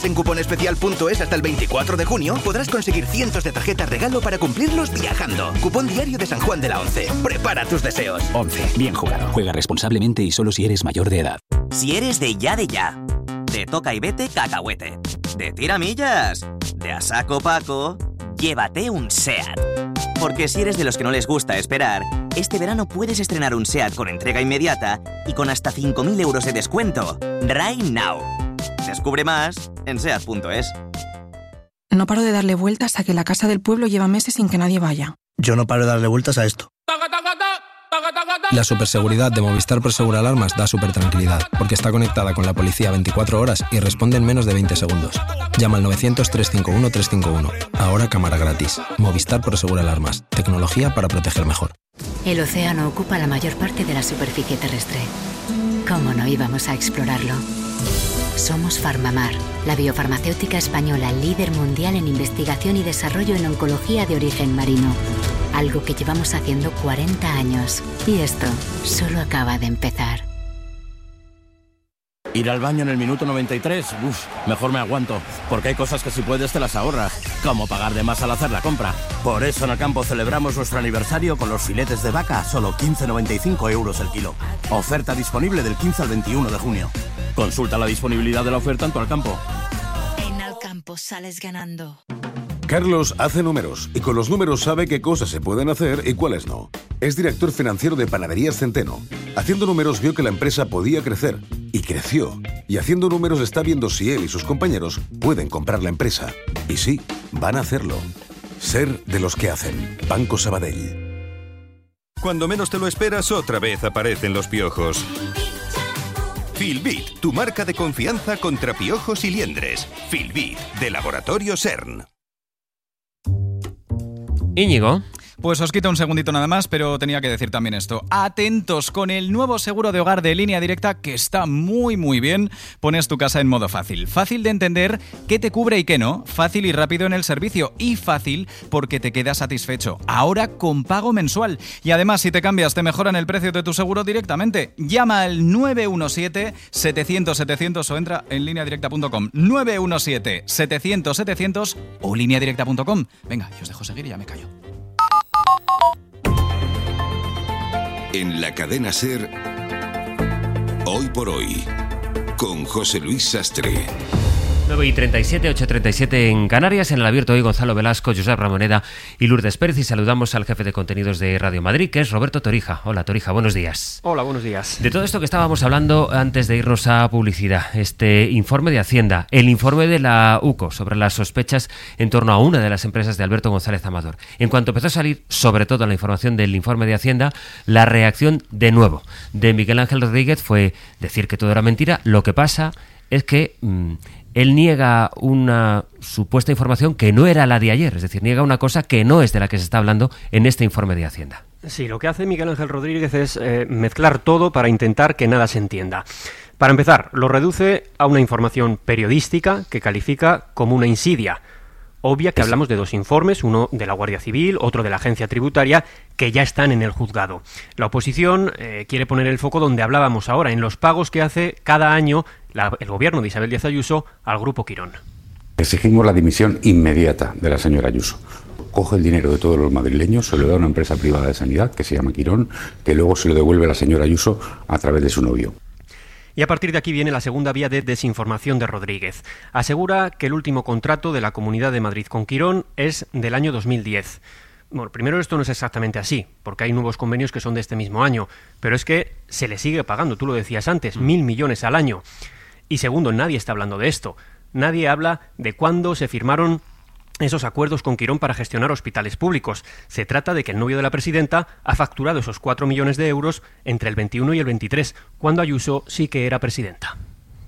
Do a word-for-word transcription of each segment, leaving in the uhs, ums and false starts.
en cuponespecial punto es hasta el veinticuatro de junio, podrás conseguir cientos de tarjetas regalo para cumplirlos viajando. Cupón diario de San Juan de la Once. Prepara tus deseos. Once. Bien jugado. Juega responsablemente y solo si eres mayor de edad. Si eres de ya de ya, de toca y vete cacahuete, de tiramillas, de a saco paco, llévate un SEAT. Porque si eres de los que no les gusta esperar, este verano puedes estrenar un SEAT con entrega inmediata y con hasta cinco mil euros de descuento. Right now. Descubre más en seat punto es. No paro de darle vueltas a que la casa del pueblo lleva meses sin que nadie vaya. Yo no paro de darle vueltas a esto. La superseguridad de Movistar Prosegur Alarmas da súper tranquilidad, porque está conectada con la policía veinticuatro horas y responde en menos de veinte segundos. Llama al novecientos, trescientos cincuenta y uno, trescientos cincuenta y uno. Ahora cámara gratis. Movistar Prosegur Alarmas. Tecnología para proteger mejor. El océano ocupa la mayor parte de la superficie terrestre. ¿Cómo no íbamos a explorarlo? Somos Farmamar, la biofarmacéutica española líder mundial en investigación y desarrollo en oncología de origen marino. Algo que llevamos haciendo cuarenta años. Y esto solo acaba de empezar. Ir al baño en el minuto noventa y tres, uff, mejor me aguanto, porque hay cosas que si puedes te las ahorras, como pagar de más al hacer la compra. Por eso en Alcampo celebramos nuestro aniversario con los filetes de vaca a solo quince noventa y cinco euros el kilo. Oferta disponible del quince al veintiuno de junio. Consulta la disponibilidad de la oferta en tu Alcampo. En Alcampo sales ganando. Carlos hace números y con los números sabe qué cosas se pueden hacer y cuáles no. Es director financiero de Panaderías Centeno. Haciendo números vio que la empresa podía crecer y creció. Y haciendo números está viendo si él y sus compañeros pueden comprar la empresa. Y sí, van a hacerlo. Ser de los que hacen. Banco Sabadell. Cuando menos te lo esperas, otra vez aparecen los piojos. Filbit, tu marca de confianza contra piojos y liendres. Filbit, de Laboratorio CERN. Íñigo. Pues os quito un segundito nada más, pero tenía que decir también esto. Atentos con el nuevo seguro de hogar de Línea Directa, que está muy muy bien. Pones tu casa en modo fácil. Fácil de entender qué te cubre y qué no. Fácil y rápido en el servicio. Y fácil porque te quedas satisfecho. Ahora con pago mensual. Y además, si te cambias, te mejoran el precio de tu seguro directamente. Llama al nueve uno siete, setecientos, setecientos o entra en línea directa punto com. nueve uno siete, setecientos, setecientos o línea directa punto com. Venga, yo os dejo seguir y ya me callo. En la cadena SER, Hoy por Hoy, con José Luis Sastre. nueve y treinta y siete, ocho y treinta y siete en Canarias. En el abierto hoy Gonzalo Velasco, Josep Ramoneda y Lourdes Pérez. Y saludamos al jefe de contenidos de Radio Madrid, que es Roberto Torija. Hola Torija, buenos días. Hola, buenos días. De todo esto que estábamos hablando antes de irnos a publicidad, este informe de Hacienda, el informe de la U C O sobre las sospechas en torno a una de las empresas de Alberto González Amador. En cuanto empezó a salir, sobre todo la información del informe de Hacienda, la reacción de nuevo de Miguel Ángel Rodríguez fue decir que todo era mentira. Lo que pasa es que mmm, él niega una supuesta información que no era la de ayer, es decir, niega una cosa que no es de la que se está hablando en este informe de Hacienda. Sí, lo que hace Miguel Ángel Rodríguez es eh, mezclar todo para intentar que nada se entienda. Para empezar, lo reduce a una información periodística que califica como una insidia. Obvia que hablamos de dos informes, uno de la Guardia Civil, otro de la Agencia Tributaria, que ya están en el juzgado. La oposición eh, quiere poner el foco donde hablábamos ahora, en los pagos que hace cada año la, el gobierno de Isabel Díaz Ayuso al Grupo Quirón. Exigimos la dimisión inmediata de la señora Ayuso. Coge el dinero de todos los madrileños, se lo da a una empresa privada de sanidad que se llama Quirón, que luego se lo devuelve a la señora Ayuso a través de su novio. Y a partir de aquí viene la segunda vía de desinformación de Rodríguez. Asegura que el último contrato de la Comunidad de Madrid con Quirón es del año dos mil diez. Bueno, primero esto no es exactamente así, porque hay nuevos convenios que son de este mismo año, pero es que se le sigue pagando, tú lo decías antes, mil millones al año. Y segundo, nadie está hablando de esto. Nadie habla de cuándo se firmaron esos acuerdos con Quirón para gestionar hospitales públicos. Se trata de que el novio de la presidenta ha facturado esos cuatro millones de euros entre el veintiuno y el veintitrés, cuando Ayuso sí que era presidenta.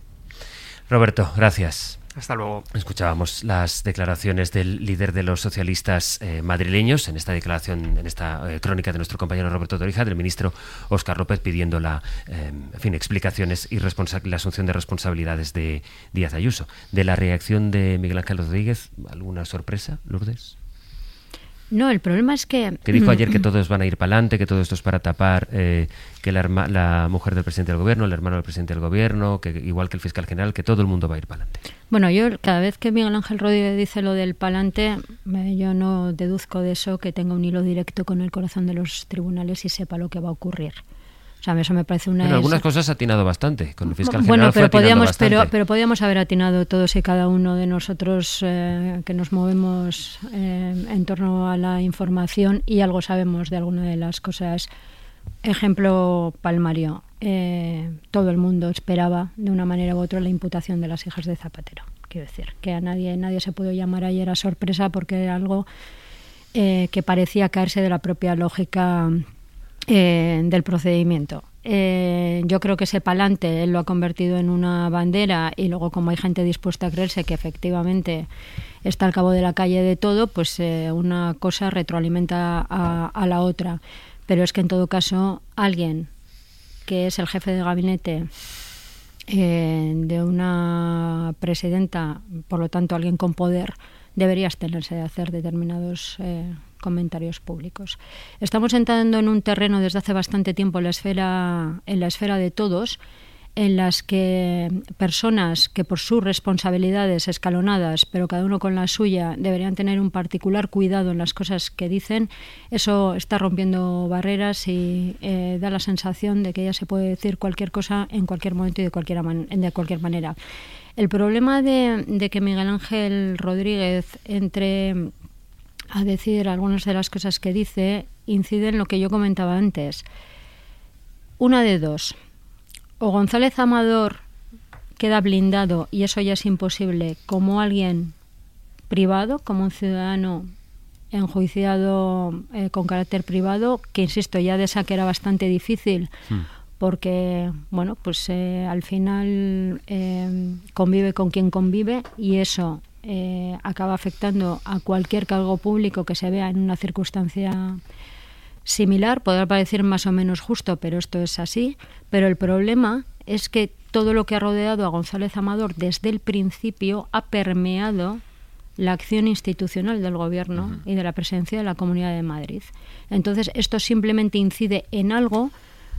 Roberto, gracias. Hasta luego. Escuchábamos las declaraciones del líder de los socialistas eh, madrileños en esta declaración, en esta eh, crónica de nuestro compañero Roberto Torija, del ministro Óscar López, pidiendo la, eh, en fin, explicaciones y responsa- la asunción de responsabilidades de Díaz Ayuso. De la reacción de Miguel Ángel Rodríguez, ¿alguna sorpresa, Lourdes? No, el problema es que... Que dijo ayer que todos van a ir para adelante, que todo esto es para tapar eh, que la, herma, la mujer del presidente del gobierno, el hermano del presidente del gobierno, que igual que el fiscal general, que todo el mundo va a ir para adelante. Bueno, yo cada vez que Miguel Ángel Rodríguez dice lo del palante, eh, yo no deduzco de eso que tenga un hilo directo con el corazón de los tribunales y sepa lo que va a ocurrir. O sea, eso me parece una... En algunas cosas ha atinado bastante, con el fiscal general bueno, pero fue podíamos, bastante. pero, pero podíamos haber atinado todos y cada uno de nosotros eh, que nos movemos eh, en torno a la información y algo sabemos de alguna de las cosas. Ejemplo palmario, eh, todo el mundo esperaba de una manera u otra la imputación de las hijas de Zapatero. Quiero decir, que a nadie, nadie se pudo llamar ayer a sorpresa porque era algo eh, que parecía caerse de la propia lógica Eh, del procedimiento. Eh, yo creo que ese palante él lo ha convertido en una bandera y luego como hay gente dispuesta a creerse que efectivamente está al cabo de la calle de todo, pues eh, una cosa retroalimenta a, a la otra. Pero es que en todo caso alguien que es el jefe de gabinete eh, de una presidenta, por lo tanto alguien con poder, debería abstenerse de hacer determinados eh, comentarios públicos. Estamos entrando en un terreno desde hace bastante tiempo en la esfera, en la esfera de todos, en las que personas que por sus responsabilidades escalonadas, pero cada uno con la suya, deberían tener un particular cuidado en las cosas que dicen, eso está rompiendo barreras y eh, da la sensación de que ya se puede decir cualquier cosa en cualquier momento y de cualquier, man- de cualquier manera. El problema de, de que Miguel Ángel Rodríguez entre a decir algunas de las cosas que dice incide en lo que yo comentaba antes. Una de dos. O González Amador queda blindado, y eso ya es imposible, como alguien privado, como un ciudadano enjuiciado eh, con carácter privado, que insisto, ya de esa que era bastante difícil, hmm. porque bueno, pues eh, al final eh, convive con quien convive y eso eh, acaba afectando a cualquier cargo público que se vea en una circunstancia similar. Podrá parecer más o menos justo, pero esto es así. Pero el problema es que todo lo que ha rodeado a González Amador desde el principio ha permeado la acción institucional del Gobierno uh-huh. y de la presidencia de la Comunidad de Madrid. Entonces, esto simplemente incide en algo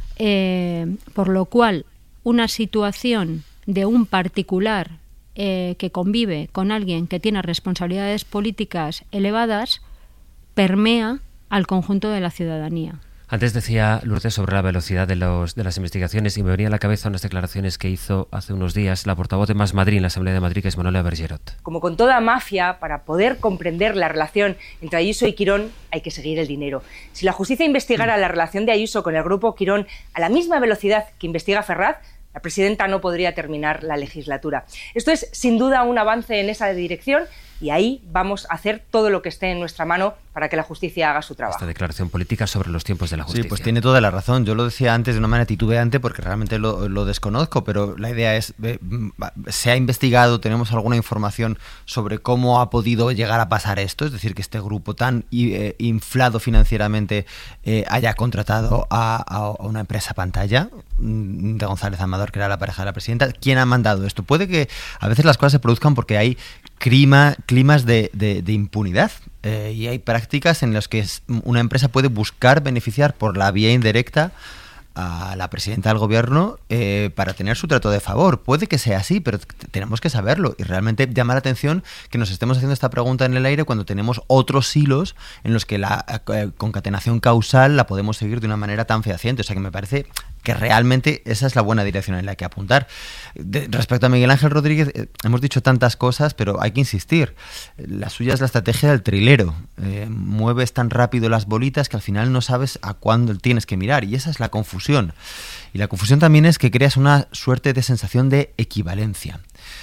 eh, por lo cual una situación de un particular eh, que convive con alguien que tiene responsabilidades políticas elevadas permea al conjunto de la ciudadanía. Antes decía Lourdes sobre la velocidad de, los, de las investigaciones y me venía a la cabeza unas declaraciones que hizo hace unos días la portavoz de Más Madrid en la Asamblea de Madrid, que es Manuela Bergerot. Como con toda mafia, para poder comprender la relación entre Ayuso y Quirón hay que seguir el dinero. Si la justicia investigara la relación de Ayuso con el grupo Quirón a la misma velocidad que investiga Ferraz, la presidenta no podría terminar la legislatura. Esto es sin duda un avance en esa dirección y ahí vamos a hacer todo lo que esté en nuestra mano para que la justicia haga su trabajo. Esta declaración política sobre los tiempos de la justicia. Sí, pues tiene toda la razón. Yo lo decía antes de una manera titubeante porque realmente lo, lo desconozco, pero la idea es, eh, ¿se ha investigado, tenemos alguna información sobre cómo ha podido llegar a pasar esto? Es decir, que este grupo tan eh, inflado financieramente eh, haya contratado a, a una empresa pantalla de González Amador, que era la pareja de la presidenta. ¿Quién ha mandado esto? Puede que a veces las cosas se produzcan porque hay clima, climas de, de, de impunidad eh, y hay prácticas en las que una empresa puede buscar beneficiar por la vía indirecta a la presidenta del gobierno eh, para tener su trato de favor. Puede que sea así, pero t- tenemos que saberlo y realmente llama la atención que nos estemos haciendo esta pregunta en el aire cuando tenemos otros hilos en los que la eh, concatenación causal la podemos seguir de una manera tan fehaciente. O sea que me parece que realmente esa es la buena dirección en la que apuntar. De, respecto a Miguel Ángel Rodríguez, eh, hemos dicho tantas cosas, pero hay que insistir. La suya es la estrategia del trilero. Eh, mueves tan rápido las bolitas que al final no sabes a cuándo tienes que mirar, y esa es la confusión. Y la confusión también es que creas una suerte de sensación de equivalencia.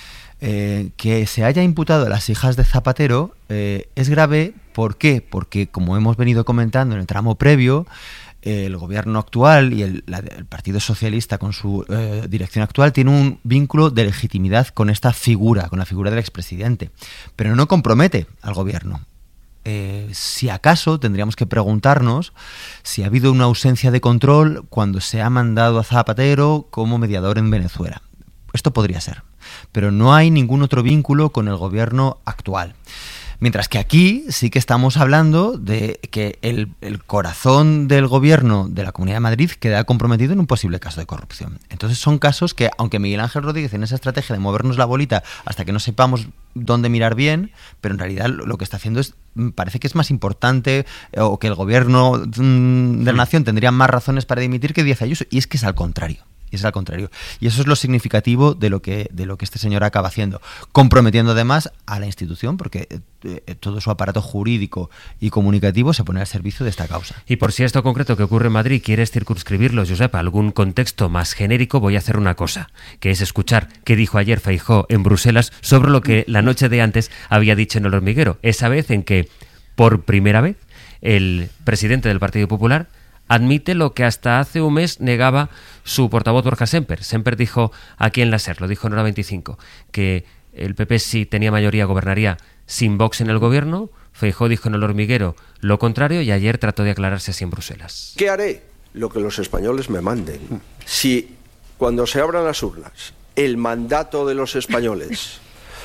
Eh, que se haya imputado a las hijas de Zapatero eh, es grave. ¿Por qué? Porque, como hemos venido comentando en el tramo previo, el gobierno actual y el, la, el Partido Socialista con su eh, dirección actual tiene un vínculo de legitimidad con esta figura, con la figura del expresidente, pero no compromete al gobierno. Eh, si acaso tendríamos que preguntarnos si ha habido una ausencia de control cuando se ha mandado a Zapatero como mediador en Venezuela. Esto podría ser, pero no hay ningún otro vínculo con el gobierno actual. Mientras que aquí sí que estamos hablando de que el, el corazón del gobierno de la Comunidad de Madrid queda comprometido en un posible caso de corrupción. Entonces son casos que, aunque Miguel Ángel Rodríguez en esa estrategia de movernos la bolita hasta que no sepamos dónde mirar bien, pero en realidad lo que está haciendo es, parece que es más importante, o que el gobierno de la nación tendría más razones para dimitir que Díaz Ayuso, y es que es al contrario. Y es al contrario. Y eso es lo significativo de lo que de lo que este señor acaba haciendo, comprometiendo además a la institución, porque eh, todo su aparato jurídico y comunicativo se pone al servicio de esta causa. Y por si esto concreto que ocurre en Madrid quieres circunscribirlo, Josep, a algún contexto más genérico, voy a hacer una cosa, que es escuchar qué dijo ayer Feijóo en Bruselas sobre lo que la noche de antes había dicho en El Hormiguero. Esa vez en que, por primera vez, el presidente del Partido Popular admite lo que hasta hace un mes negaba su portavoz Borja Semper. Semper dijo aquí en la SER, lo dijo en Hora veinticinco, que el P P si tenía mayoría gobernaría sin Vox en el gobierno. Feijóo dijo en El Hormiguero lo contrario y ayer trató de aclararse así en Bruselas. ¿Qué haré? Lo que los españoles me manden. Si cuando se abran las urnas el mandato de los españoles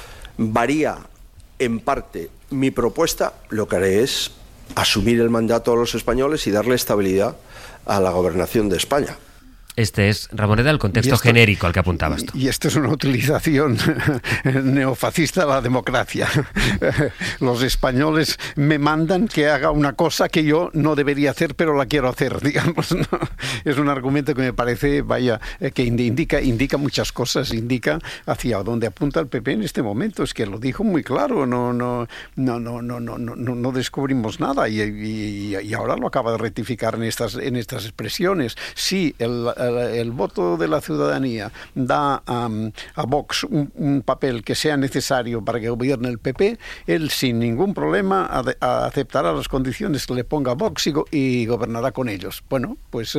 varía en parte mi propuesta, lo que haré es asumir el mandato a los españoles y darle estabilidad a la gobernación de España. Este es, Ramoneda, el contexto esto, genérico al que apuntabas tú. Y esto es una utilización neofascista de la democracia. Los españoles me mandan que haga una cosa que yo no debería hacer, pero la quiero hacer, digamos, ¿no? Es un argumento que me parece, vaya, que indica, indica muchas cosas, indica hacia dónde apunta el P P en este momento. Es que lo dijo muy claro, no, no, no, no, no, no, no, no descubrimos nada y, y, y ahora lo acaba de rectificar en estas, en estas expresiones. Sí, el El, el voto de la ciudadanía da um, a Vox un, un papel que sea necesario para que gobierne el P P, él sin ningún problema a, a aceptará las condiciones que le ponga Vox y, go, y gobernará con ellos. Bueno, pues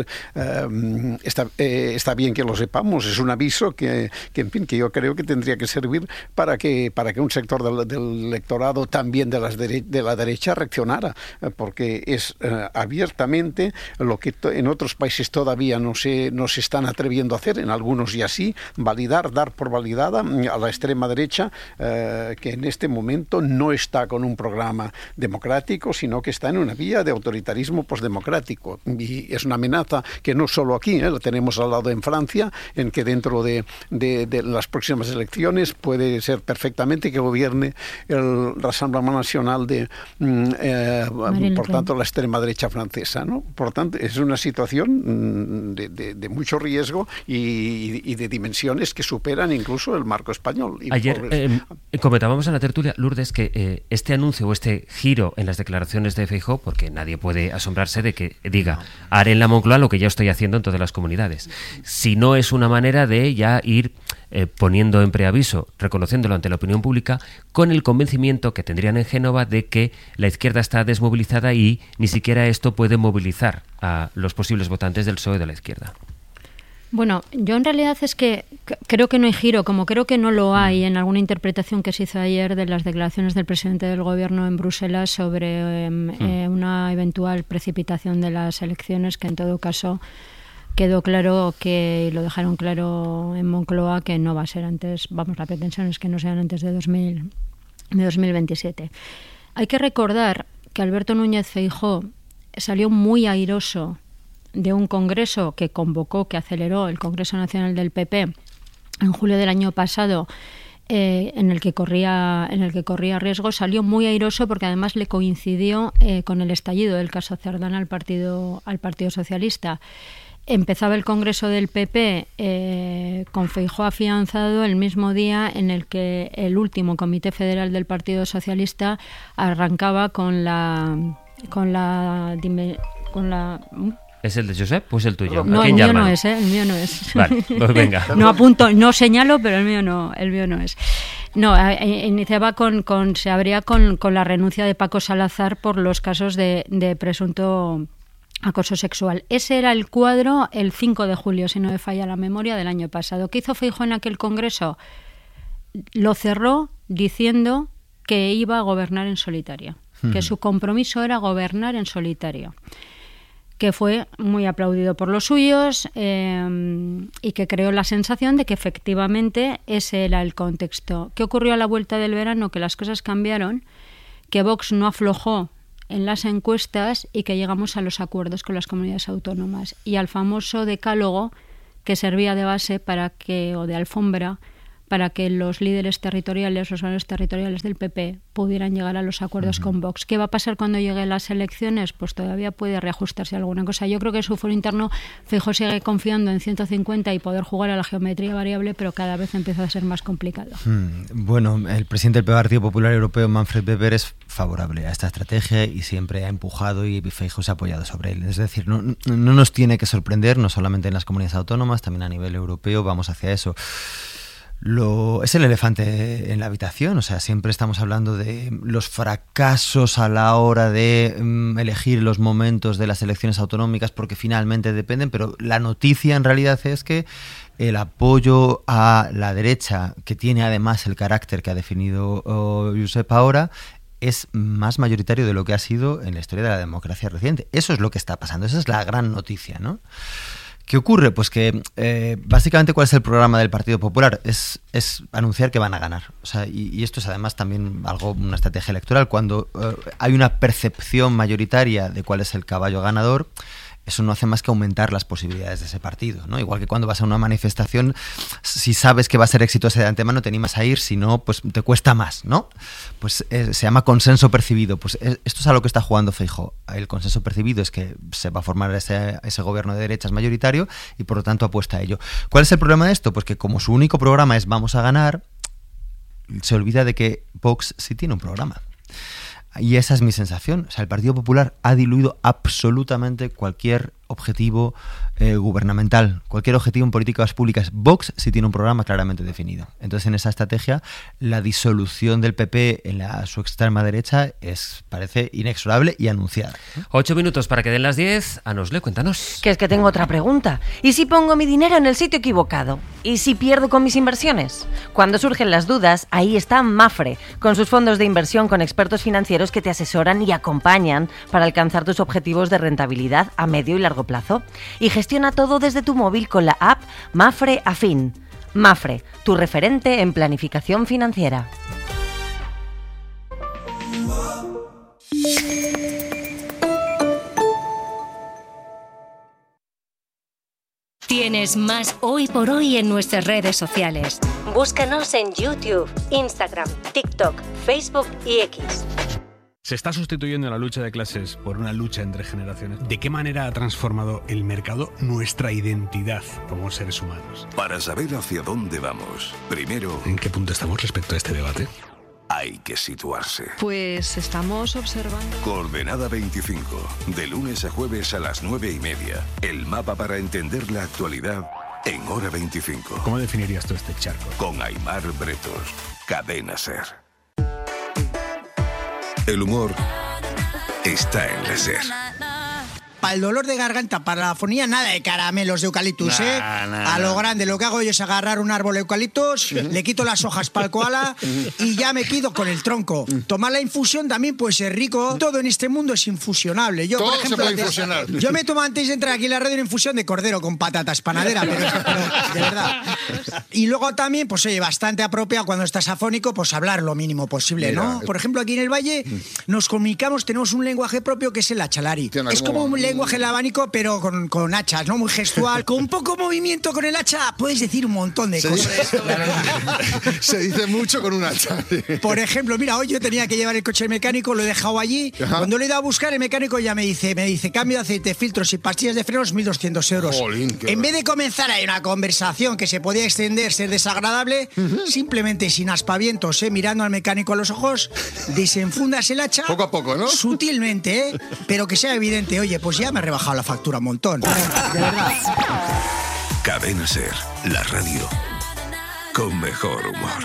um, está, eh, está bien que lo sepamos, es un aviso que, que, en fin, que yo creo que tendría que servir para que, para que un sector del, del electorado también de, las dere, de la derecha reaccionara, porque es uh, abiertamente lo que to, en otros países todavía no se no se están atreviendo a hacer, en algunos y así, validar, dar por validada a la extrema derecha, eh, que en este momento no está con un programa democrático, sino que está en una vía de autoritarismo postdemocrático. Y es una amenaza que no solo aquí, eh, la tenemos al lado en Francia, en que dentro de, de, de las próximas elecciones puede ser perfectamente que gobierne el Rassemblement National de, eh, por tanto, la extrema derecha francesa, ¿no? Por tanto, es una situación de, de de mucho riesgo y, y de dimensiones que superan incluso el marco español. Y Ayer por... eh, comentábamos en la tertulia, Lourdes, que eh, este anuncio o este giro en las declaraciones de Feijóo, porque nadie puede asombrarse de que diga, haré en la Moncloa lo que ya estoy haciendo en todas las comunidades, si no es una manera de ya ir eh, poniendo en preaviso, reconociéndolo ante la opinión pública, con el convencimiento que tendrían en Génova de que la izquierda está desmovilizada y ni siquiera esto puede movilizar a los posibles votantes del P S O E de la izquierda. Bueno, yo en realidad es que creo que no hay giro, como creo que no lo hay en alguna interpretación que se hizo ayer de las declaraciones del presidente del Gobierno en Bruselas sobre eh, mm. eh, una eventual precipitación de las elecciones, que en todo caso quedó claro que, y lo dejaron claro en Moncloa, que no va a ser antes, vamos, la pretensión es que no sean antes de, dos mil, de dos mil veintisiete. Hay que recordar que Alberto Núñez Feijóo salió muy airoso de un congreso que convocó, que aceleró el Congreso Nacional del P P en julio del año pasado, eh, en el que corría en el que corría riesgo, salió muy airoso porque además le coincidió eh, con el estallido del caso Cerdán al Partido al Partido Socialista. Empezaba el Congreso del P P eh, con Feijóo afianzado el mismo día en el que el último Comité Federal del Partido Socialista arrancaba con la con la con la ¿Es el de Josep? Pues el tuyo. No, el mío llaman? no es, ¿eh? El mío no es. Vale, pues venga. No apunto, no señalo, pero el mío no, el mío no es. No, iniciaba con, con se abría con, con la renuncia de Paco Salazar por los casos de, de presunto acoso sexual. Ese era el cuadro el cinco de julio, si no me falla la memoria, del año pasado. ¿Qué hizo Feijóo en aquel congreso? Lo cerró diciendo que iba a gobernar en solitario, hmm. que su compromiso era gobernar en solitario, que fue muy aplaudido por los suyos eh, y que creó la sensación de que efectivamente ese era el contexto. ¿Qué ocurrió a la vuelta del verano? Que las cosas cambiaron, que Vox no aflojó en las encuestas y que llegamos a los acuerdos con las comunidades autónomas y al famoso decálogo que servía de base para que, o de alfombra, para que los líderes territoriales, los órganos territoriales del P P pudieran llegar a los acuerdos uh-huh. con Vox. ¿Qué va a pasar cuando lleguen las elecciones? Pues todavía puede reajustarse alguna cosa. Yo creo que en su foro interno Feijóo sigue confiando en ciento cincuenta y poder jugar a la geometría variable, pero cada vez empieza a ser más complicado. Hmm. Bueno, el presidente del Partido Popular Europeo, Manfred Weber, es favorable a esta estrategia y siempre ha empujado y Feijóo se ha apoyado sobre él. Es decir, no, no nos tiene que sorprender, no solamente en las comunidades autónomas, también a nivel europeo, vamos hacia eso. Lo, es el elefante en la habitación, o sea, siempre estamos hablando de los fracasos a la hora de um, elegir los momentos de las elecciones autonómicas porque finalmente dependen, pero la noticia en realidad es que el apoyo a la derecha, que tiene además el carácter que ha definido oh, Josep ahora, es más mayoritario de lo que ha sido en la historia de la democracia reciente. Eso es lo que está pasando, esa es la gran noticia, ¿no? ¿Qué ocurre? Pues que eh, básicamente ¿cuál es el programa del Partido Popular? Es, es anunciar que van a ganar. O sea, y, y esto es además también algo, una estrategia electoral. Cuando eh, hay una percepción mayoritaria de cuál es el caballo ganador, eso no hace más que aumentar las posibilidades de ese partido, ¿no? Igual que cuando vas a una manifestación, si sabes que va a ser exitosa de antemano, te animas a ir, si no, pues te cuesta más, ¿no? Pues eh, se llama consenso percibido. Pues eh, esto es a lo que está jugando Feijóo. El consenso percibido es que se va a formar ese, ese gobierno de derechas mayoritario y por lo tanto apuesta a ello. ¿Cuál es el problema de esto? Pues que como su único programa es vamos a ganar, se olvida de que Vox sí tiene un programa. Y esa es mi sensación. O sea, el Partido Popular ha diluido absolutamente cualquier objetivo eh, gubernamental, cualquier objetivo en políticas públicas. Vox sí tiene un programa claramente definido. Entonces, en esa estrategia, la disolución del P P en la, su extrema derecha es, parece inexorable y anunciada. Ocho minutos para que den las diez. Anosle, cuéntanos. Que es que tengo otra pregunta. ¿Y si pongo mi dinero en el sitio equivocado? ¿Y si pierdo con mis inversiones? Cuando surgen las dudas, ahí está Mapfre, con sus fondos de inversión con expertos financieros que te asesoran y acompañan para alcanzar tus objetivos de rentabilidad a medio y largo plazo. Y gestiona todo desde tu móvil con la app Mapfre Afin. Mapfre, tu referente en planificación financiera. Tienes más Hoy por Hoy en nuestras redes sociales. Búscanos en YouTube, Instagram, TikTok, Facebook y X. Se está sustituyendo la lucha de clases por una lucha entre generaciones. ¿De qué manera ha transformado el mercado nuestra identidad como seres humanos? Para saber hacia dónde vamos, primero, ¿en qué punto estamos respecto a este debate? Hay que situarse. Pues estamos observando. Coordenada veinticinco, de lunes a jueves a las nueve y media. El mapa para entender la actualidad en Hora veinticinco. ¿Cómo definirías tú este charco? Con Aimar Bretos, Cadena SER. El humor está en la SER. Para el dolor de garganta, para la afonía, nada de caramelos de eucaliptus, nah, ¿eh? Nah, a lo grande, lo que hago yo es agarrar un árbol de eucaliptus, uh-huh. le quito las hojas para el koala y ya me quedo con el tronco. Uh-huh. Tomar la infusión también puede ser rico. Todo en este mundo es infusionable. Yo, Todo por ejemplo, se puede infusionar. Yo me tomo antes de entrar aquí en la radio una infusión de cordero con patatas panadera, pero, pero de verdad. Y luego también, pues oye, bastante apropiado cuando estás afónico, pues hablar lo mínimo posible, Mira, ¿no? Por ejemplo, aquí en el Valle nos comunicamos, tenemos un lenguaje propio que es el achalari. Tiene es como un lenguaje el abanico, pero con, con hachas, ¿no? Muy gestual. Con poco movimiento con el hacha puedes decir un montón de se cosas. Dice, se dice mucho con un hacha. Por ejemplo, mira, hoy yo tenía que llevar el coche al mecánico, lo he dejado allí. Ajá. Cuando lo he ido a buscar, el mecánico ya me dice, me dice, cambio de aceite, filtros y pastillas de frenos, mil doscientos euros. Jolín, en vez de comenzar ahí una conversación que se podía extender, ser desagradable, uh-huh. simplemente sin aspavientos, ¿eh? Mirando al mecánico a los ojos, desenfundas el hacha. Poco a poco, ¿no? Sutilmente, ¿eh? Pero que sea evidente, oye, pues ya me he rebajado la factura un montón. De verdad. Cadena SER, la radio con mejor humor.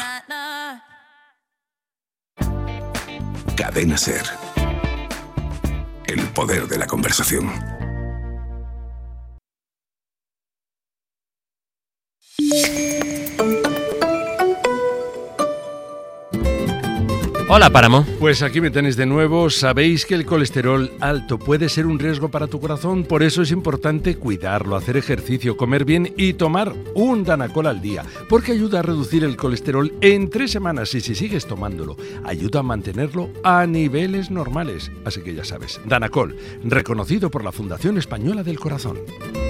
Cadena SER, el poder de la conversación. Hola, Páramo. Pues aquí me tenéis de nuevo. Sabéis que el colesterol alto puede ser un riesgo para tu corazón, por eso es importante cuidarlo, hacer ejercicio, comer bien y tomar un Danacol al día, porque ayuda a reducir el colesterol en tres semanas y si sigues tomándolo, ayuda a mantenerlo a niveles normales. Así que ya sabes, Danacol, reconocido por la Fundación Española del Corazón.